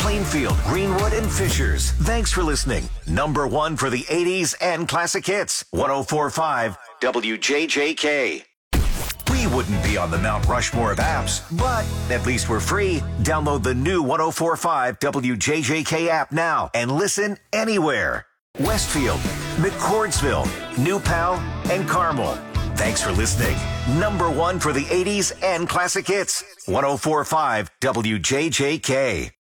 Plainfield, Greenwood, and Fishers. Thanks for listening. Number one for the 80s and classic hits. 104.5 WJJK. We wouldn't be on the Mount Rushmore of apps, but at least we're free. Download the new 104.5 WJJK app now and listen anywhere. Westfield, McCordsville, New Pal, and Carmel. Thanks for listening. Number one for the 80s and classic hits. 104.5 WJJK.